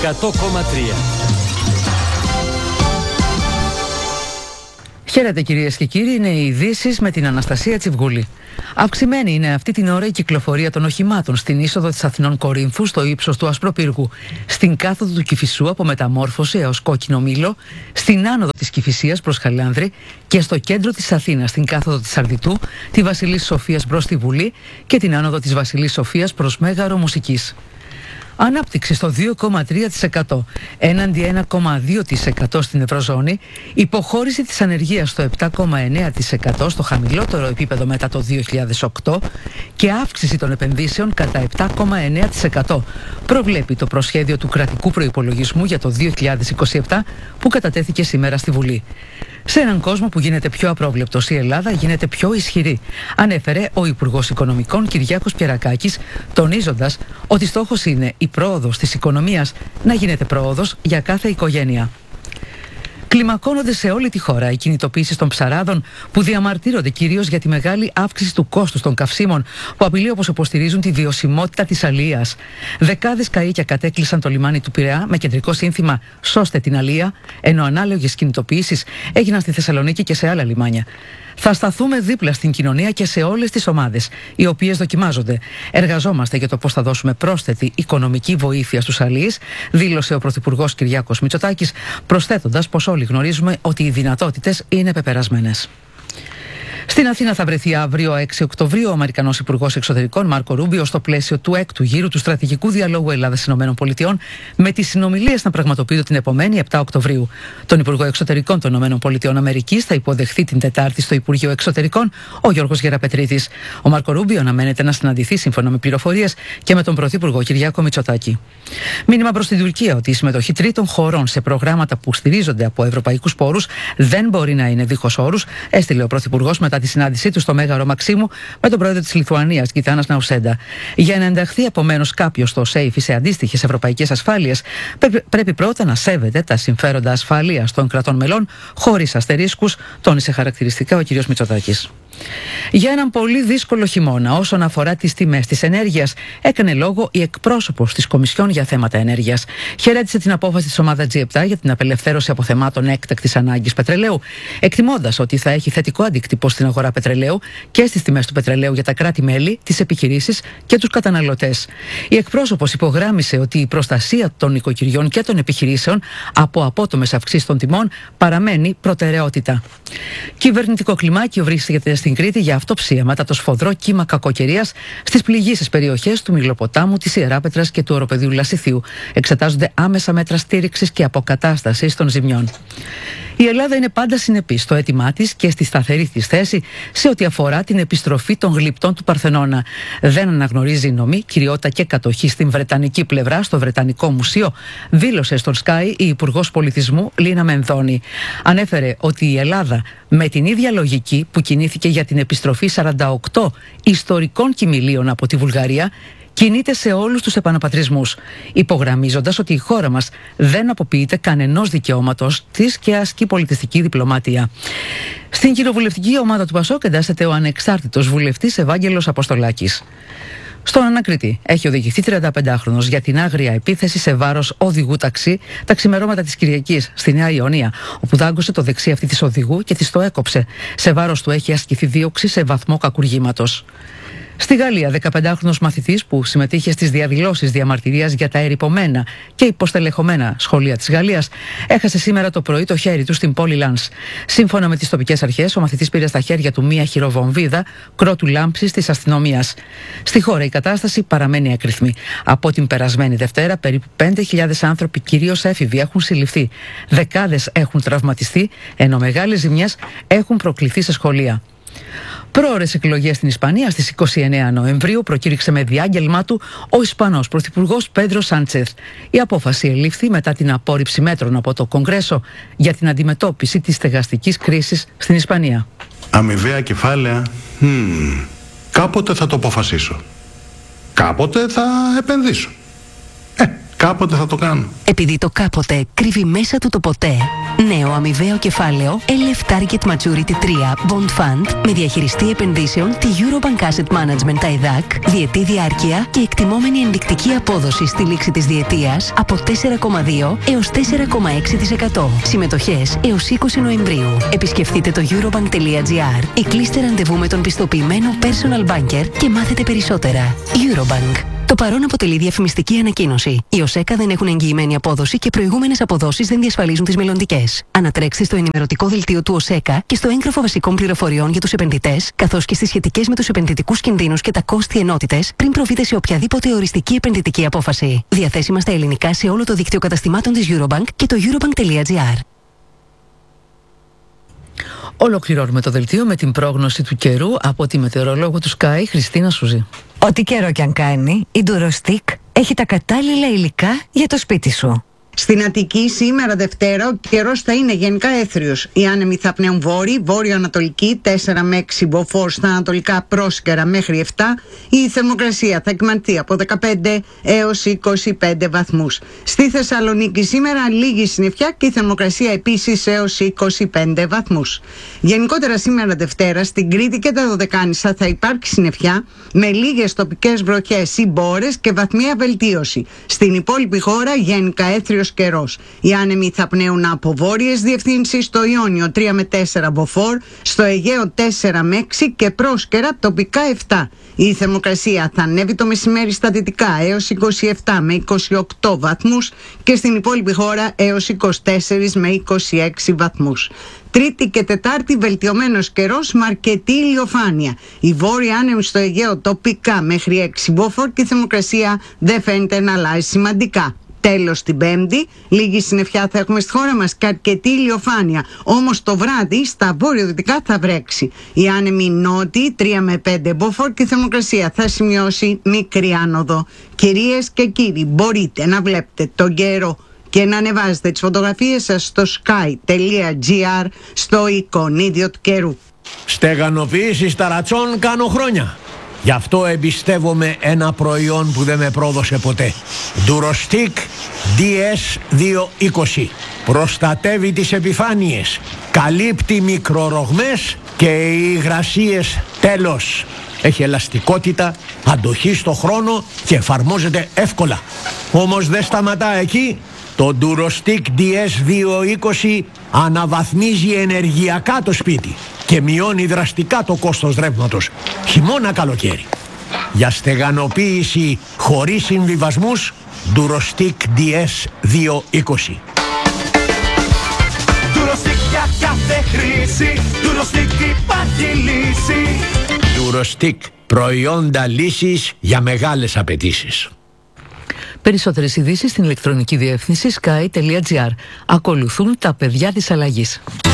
100,3. Χαίρετε κυρίες και κύριοι, είναι οι ειδήσεις με την Αναστασία Τσιβγούλη. Αυξημένη είναι αυτή την ώρα η κυκλοφορία των οχημάτων στην είσοδο της Αθηνών Κορίνθου στο ύψος του Ασπροπύργου, στην κάθοδο του Κηφισού από Μεταμόρφωση έως Κόκκινο Μήλο, στην άνοδο της Κηφισίας προς Χαλάνδρη και στο κέντρο της Αθήνας στην κάθοδο της Αρδιτού, τη Βασιλής Σοφίας προς τη Βουλή και την άνοδο της Βασιλής Σοφίας προς Μέγαρο Μουσικής. Ανάπτυξη στο 2,3% έναντι 1,2% στην Ευρωζώνη, υποχώρηση της ανεργίας στο 7,9% στο χαμηλότερο επίπεδο μετά το 2008 και αύξηση των επενδύσεων κατά 7,9% προβλέπει το προσχέδιο του κρατικού προϋπολογισμού για το 2027 που κατατέθηκε σήμερα στη Βουλή. Σε έναν κόσμο που γίνεται πιο απρόβλεπτος, η Ελλάδα γίνεται πιο ισχυρή, ανέφερε ο Υπουργός Οικονομικών Κυριάκος Πιερακάκης, τονίζοντας ότι στόχος είναι η πρόοδος της οικονομίας να γίνεται πρόοδος για κάθε οικογένεια. Κλιμακώνονται σε όλη τη χώρα οι κινητοποίησεις των ψαράδων που διαμαρτύρονται κυρίως για τη μεγάλη αύξηση του κόστους των καυσίμων που απειλεί, όπως υποστηρίζουν, τη βιωσιμότητα της αλίας. Δεκάδες καΐκια κατέκλυσαν το λιμάνι του Πειραιά με κεντρικό σύνθημα «Σώστε την αλία», ενώ ανάλογες κινητοποιήσεις έγιναν στη Θεσσαλονίκη και σε άλλα λιμάνια. Θα σταθούμε δίπλα στην κοινωνία και σε όλες τις ομάδες, οι οποίες δοκιμάζονται. Εργαζόμαστε για το πώς θα δώσουμε πρόσθετη οικονομική βοήθεια στους αλιείς, δήλωσε ο Πρωθυπουργός Κυριάκος Μητσοτάκης, προσθέτοντας πως όλοι γνωρίζουμε ότι οι δυνατότητες είναι πεπερασμένες. Στην Αθήνα θα βρεθεί αύριο 6 Οκτωβρίου ο Αμερικανός Υπουργός Εξωτερικών Μάρκο Ρούμπιο στο πλαίσιο του 6ου γύρου του Στρατηγικού Διαλόγου Ελλάδα-ΗΠΑ, με τις συνομιλίες να πραγματοποιούνται την επομένη 7 Οκτωβρίου. Τον Υπουργό Εξωτερικών των ΗΠΑ θα υποδεχθεί την Τετάρτη στο Υπουργείο Εξωτερικών ο Γιώργος Γεραπετρίδης. Ο Μάρκο Ρούμπιο αναμένεται να συναντηθεί, σύμφωνα με πληροφορίες, και με τον Πρωθυπουργό Κυριάκο Μητσοτάκη. Μήνυμα προς την Τουρκία ότι η συμμετοχή τρίτων χωρών σε προγράμματα που στηρίζονται από ευρωπαϊκούς πόρους δεν μπορεί να είναι δίχως όρους, έστειλε ο Πρωθυπουργός μετά τη συνάντησή του στο Μέγαρο Μαξίμου με τον πρόεδρο της Λιθουανίας, Γκιτάνας Ναουσέντα. Για να ενταχθεί επομένως κάποιος στο ΣΕΙΦ σε αντίστοιχες ευρωπαϊκές ασφάλειες, πρέπει πρώτα να σέβεται τα συμφέροντα ασφαλείας των κρατών μελών, χωρίς αστερίσκους, τόνισε χαρακτηριστικά ο κ. Μητσοτάκης. Για έναν πολύ δύσκολο χειμώνα όσον αφορά τις τιμές της ενέργειας, έκανε λόγο η εκπρόσωπος της Κομισιόν για θέματα ενέργειας. Χαιρέτησε την απόφαση της ομάδας G7 για την απελευθέρωση από θεμάτων έκτακτης ανάγκης πετρελαίου, εκτιμώντας ότι θα έχει θετικό αντίκτυπο στην αγορά πετρελαίου και στις τιμές του πετρελαίου για τα κράτη-μέλη, τις επιχειρήσεις και τους καταναλωτές. Η εκπρόσωπος υπογράμμισε ότι η προστασία των νοικοκυριών και των επιχειρήσεων από απότομες αυξήσεις των τιμών παραμένει προτεραιότητα. Κυβερνητικό κλιμάκιο βρίσκεται στην Κρήτη για αυτοψία μετά το σφοδρό κύμα κακοκαιρίας στις πληγείσες περιοχές του Μιλοποτάμου, της Ιεράπετρας και του Οροπεδίου Λασιθίου. Εξετάζονται άμεσα μέτρα στήριξης και αποκατάστασης των ζημιών. Η Ελλάδα είναι πάντα συνεπής στο αίτημά της και στη σταθερή της θέση σε ό,τι αφορά την επιστροφή των γλυπτών του Παρθενώνα. Δεν αναγνωρίζει νομή, κυριότητα και κατοχή στην βρετανική πλευρά, στο Βρετανικό Μουσείο, δήλωσε στον Sky η Υπουργός Πολιτισμού Λίνα Μενδώνη. Ανέφερε ότι η Ελλάδα, με την ίδια λογική που κινήθηκε για την επιστροφή 48 ιστορικών κοιμηλίων από τη Βουλγαρία, κινείται σε όλους τους επαναπατρισμούς, υπογραμμίζοντας ότι η χώρα μας δεν αποποιείται κανενός δικαιώματος της και ασκεί πολιτιστική διπλωματία. Στην κοινοβουλευτική ομάδα του ΠΑΣΟΚ εντάσσεται ο ανεξάρτητος βουλευτής Ευάγγελος Αποστολάκης. Στον ανακριτή έχει οδηγηθεί 35χρονος για την άγρια επίθεση σε βάρος οδηγού ταξί τα ξημερώματα της Κυριακής στη Νέα Ιωνία, όπου δάγκωσε το δεξί αυτή της οδηγού και της το έκοψε. Σε βάρος του έχει ασκηθεί δίωξη σε βαθμό κακουργήματος. Στη Γαλλία, 15χρονος μαθητής που συμμετείχε στις διαδηλώσεις διαμαρτυρίας για τα ερειπωμένα και υποστελεχωμένα σχολεία της Γαλλίας έχασε σήμερα το πρωί το χέρι του στην πόλη Λανς. Σύμφωνα με τις τοπικές αρχές, ο μαθητής πήρε στα χέρια του μία χειροβομβίδα κρότου λάμψης της αστυνομίας. Στη χώρα η κατάσταση παραμένει έκρηθμη. Από την περασμένη Δευτέρα, περίπου 5.000 άνθρωποι, κυρίως έφηβοι, έχουν συλληφθεί. Δεκάδες έχουν τραυματιστεί, ενώ μεγάλες ζημιές έχουν προκληθεί σε σχολεία. Πρόορες εκλογές στην Ισπανία στις 29 Νοεμβρίου προκήρυξε με διάγγελμά του ο Ισπανός Πρωθυπουργός Πέντρο Σάντσεθ. Η απόφαση ελήφθη μετά την απόρριψη μέτρων από το Κογκρέσο για την αντιμετώπιση της στεγαστικής κρίσης στην Ισπανία. Αμοιβαία κεφάλαια. Κάποτε θα το αποφασίσω. Κάποτε θα επενδύσω. Κάποτε θα το κάνω. Επειδή το κάποτε κρύβει μέσα του το ποτέ. Νέο αμοιβαίο κεφάλαιο LF Target Maturity 3 Bond Fund με διαχειριστή επενδύσεων τη Eurobank Asset Management ΤΑΙΔΑΚ, διετή διάρκεια και εκτιμόμενη ενδεικτική απόδοση στη λήξη της διετίας από 4,2 έως 4,6%. Συμμετοχές έως 20 Νοεμβρίου. Επισκεφτείτε το eurobank.gr ή κλείστε ραντεβού με τον πιστοποιημένο personal banker και μάθετε περισσότερα. Eurobank. Το παρόν αποτελεί διαφημιστική ανακοίνωση. Οι ΟΣΕΚΑ δεν έχουν εγγυημένη απόδοση και προηγούμενες αποδόσεις δεν διασφαλίζουν τις μελλοντικές. Ανατρέξτε στο ενημερωτικό δελτίο του ΟΣΕΚΑ και στο έγγραφο βασικών πληροφοριών για τους επενδυτές, καθώς και στις σχετικές με τους επενδυτικούς κινδύνους και τα κόστη ενότητες, πριν προβείτε σε οποιαδήποτε οριστική επενδυτική απόφαση. Διαθέσιμα στα ελληνικά σε όλο το δίκτυο καταστημάτων της Eurobank και το eurobank.gr. Ολοκληρώνουμε το δελτίο με την πρόγνωση του καιρού από τη μετεωρολόγο του Sky, Χριστίνα Σουζή. Ό,τι καιρό κι αν κάνει, η Durostick έχει τα κατάλληλα υλικά για το σπίτι σου. Στην Αττική σήμερα Δευτέρα ο καιρός θα είναι γενικά έθριος. Οι άνεμοι θα πνέουν βόρειο-ανατολική 4 με 6 μποφόρ στα ανατολικά πρόσκαιρα μέχρι 7. Η θερμοκρασία θα εκμανθεί από 15 έως 25 βαθμούς. Στη Θεσσαλονίκη σήμερα λίγη συννεφιά και η θερμοκρασία επίσης έως 25 βαθμούς. Γενικότερα σήμερα Δευτέρα στην Κρήτη και τα Δωδεκάνησα θα υπάρξει συννεφιά με λίγες τοπικές βροχές ή μπόρες και βαθμία βελτίωση. Στην υπόλοιπη χώρα γενικά έθριος καιρός. Οι άνεμοι θα πνέουν από βόρειες διευθύνσεις, στο Ιόνιο 3 με 4 μποφόρ, στο Αιγαίο 4 με 6 και πρόσκαιρα τοπικά 7. Η θερμοκρασία θα ανέβει το μεσημέρι στα δυτικά έως 27 με 28 βαθμούς και στην υπόλοιπη χώρα έως 24 με 26 βαθμούς. Τρίτη και Τετάρτη βελτιωμένος καιρός με αρκετή ηλιοφάνεια. Η βόρεια άνεμη στο Αιγαίο τοπικά μέχρι 6 μποφόρ και η θερμοκρασία δεν φαίνεται να αλλάζει σημαντικά. Τέλος την Πέμπτη, λίγη συννεφιά θα έχουμε στη χώρα μας και αρκετή ηλιοφάνεια. Όμως το βράδυ στα βόρειο-δυτικά θα βρέξει. Οι άνεμοι νότιοι 3 με 5 μποφόρ και η θερμοκρασία θα σημειώσει μικρή άνοδο. Κυρίες και κύριοι, μπορείτε να βλέπετε τον καιρό και να ανεβάζετε τις φωτογραφίες σας στο sky.gr στο εικονίδιο του καιρού. Στεγανοποίηση ταρατσών κάνω χρόνια. Γι' αυτό εμπιστεύομαι ένα προϊόν που δεν με πρόδωσε ποτέ. Durostick DS220. Προστατεύει τις επιφάνειες, καλύπτει μικρορογμές και οι υγρασίες τέλος. Έχει ελαστικότητα, αντοχή στο χρόνο και εφαρμόζεται εύκολα. Όμως δεν σταματά εκεί. Το Durostick DS220 αναβαθμίζει ενεργειακά το σπίτι και μειώνει δραστικά το κόστος ρεύματος, χειμώνα καλοκαίρι. Για στεγανοποίηση χωρίς συμβιβασμούς, Durostick DS220. Durostick για κάθε χρήση, Durostick υπάρχει λύση. Durostick, προϊόντα λύσης για μεγάλες απαιτήσεις. Περισσότερες ειδήσεις στην ηλεκτρονική διεύθυνση sky.gr. Ακολουθούν τα παιδιά της αλλαγής.